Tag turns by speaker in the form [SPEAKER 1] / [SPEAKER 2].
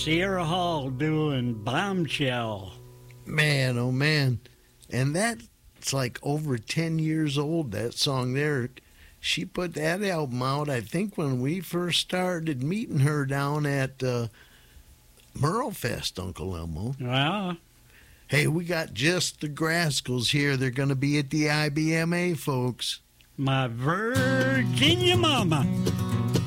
[SPEAKER 1] Sierra Hall doing Bombshell.
[SPEAKER 2] Man, oh man. And that's like over 10 years old, that song there. She put that album out, I think, when we first started meeting her down at Merlefest, Uncle Elmo.
[SPEAKER 1] Well,
[SPEAKER 2] Hey, we got Just the Grascals here. They're going to be at the IBMA, folks.
[SPEAKER 1] my Virginia mama.